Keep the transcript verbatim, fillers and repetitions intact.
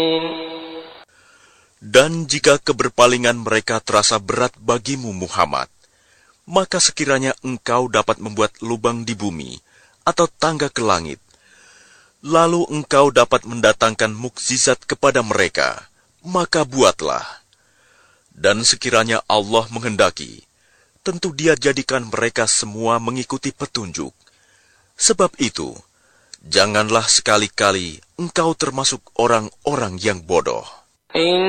Dan jika keberpalingan mereka terasa berat bagimu Muhammad, maka sekiranya engkau dapat membuat lubang di bumi atau tangga ke langit, lalu engkau dapat mendatangkan mukjizat kepada mereka, maka buatlah. Dan sekiranya Allah menghendaki, tentu Dia jadikan mereka semua mengikuti petunjuk. Sebab itu, janganlah sekali-kali engkau termasuk orang-orang yang bodoh.